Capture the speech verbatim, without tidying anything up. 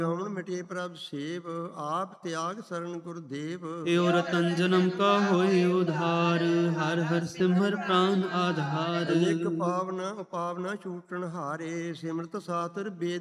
ਹਮਨ ਮਿਟੇ ਪ੍ਰਭ ਸੇਵ, ਆਪ ਤਿਆਗ ਸਰਨ ਗੁਰਦੇਵ। ਏਉ ਰਤਨ ਜਨਮ ਕਾ ਹੋਇ ਉਧਾਰ, ਹਰ ਹਰ ਸਿਮਰ ਪ੍ਰਾਨ ਆਧਾਰ। ਅਨੇਕ ਪਾਵਨ ਉਪਾਵਨਾ ਛੂਟਣ ਹਾਰੇ, ਸਿਮਰਤ ਸਾਤਰ ਵੇਦ